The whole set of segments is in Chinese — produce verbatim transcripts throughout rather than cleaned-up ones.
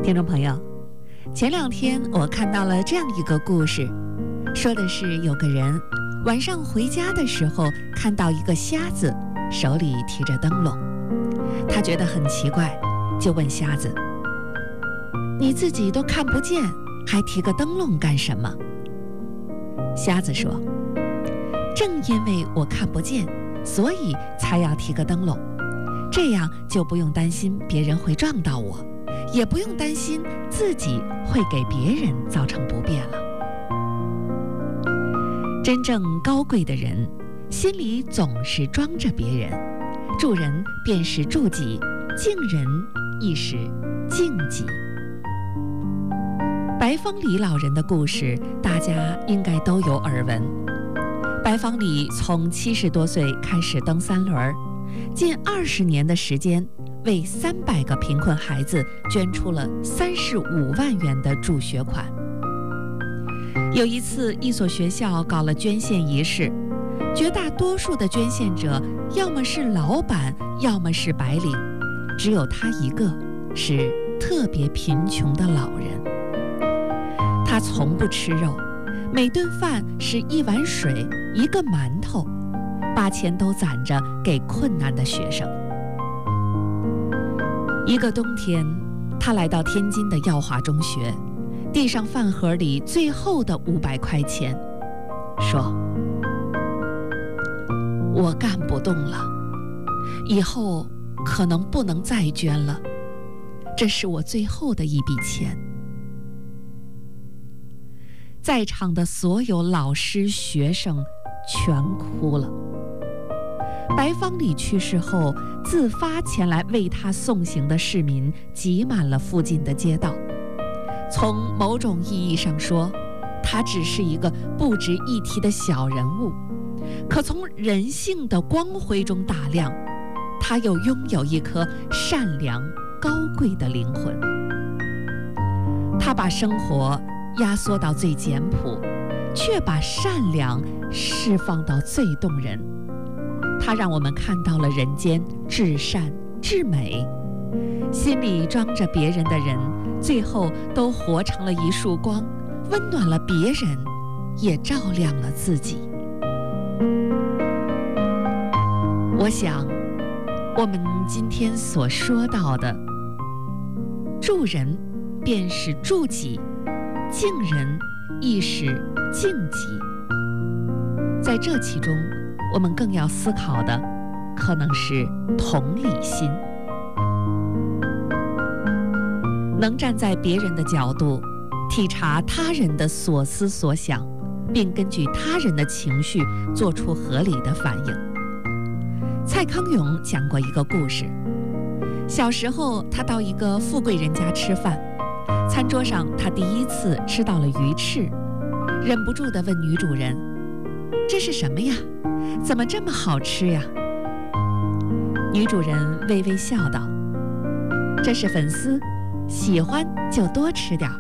听众朋友，前两天我看到了这样一个故事，说的是有个人晚上回家的时候看到一个瞎子手里提着灯笼，他觉得很奇怪，就问瞎子：你自己都看不见，还提个灯笼干什么？瞎子说：正因为我看不见，所以才要提个灯笼，这样就不用担心别人会撞到我，也不用担心自己会给别人造成不便了。真正高贵的人，心里总是装着别人，助人便是助己，敬人亦是敬己。白方礼老人的故事，大家应该都有耳闻。白方礼从七十多岁开始蹬三轮，近二十年的时间，为三百个贫困孩子捐出了三十五万元的助学款。有一次，一所学校搞了捐献仪式，绝大多数的捐献者要么是老板，要么是白领，只有他一个是特别贫穷的老人。他从不吃肉，每顿饭是一碗水，一个馒头，把钱都攒着给困难的学生。一个冬天，他来到天津的耀华中学，递上饭盒里最后的五百块钱，说：我干不动了，以后可能不能再捐了，这是我最后的一笔钱。在场的所有老师学生全哭了。白方礼去世后，自发前来为他送行的市民挤满了附近的街道。从某种意义上说，他只是一个不值一提的小人物，可从人性的光辉中打量，他又拥有一颗善良高贵的灵魂。他把生活压缩到最简朴，却把善良释放到最动人。他让我们看到了人间至善至美，心里装着别人的人，最后都活成了一束光，温暖了别人，也照亮了自己。我想，我们今天所说到的，助人便是助己，敬人亦是敬己。在这其中，我们更要思考的可能是同理心，能站在别人的角度，体察他人的所思所想，并根据他人的情绪做出合理的反应。蔡康永讲过一个故事，小时候他到一个富贵人家吃饭，餐桌上他第一次吃到了鱼翅，忍不住地问女主人：这是什么呀？怎么这么好吃呀？女主人微微笑道：这是粉丝，喜欢就多吃点儿。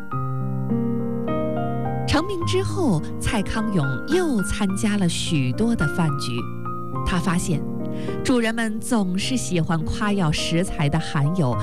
成名之后，蔡康永又参加了许多的饭局，他发现主人们总是喜欢夸耀食材的含有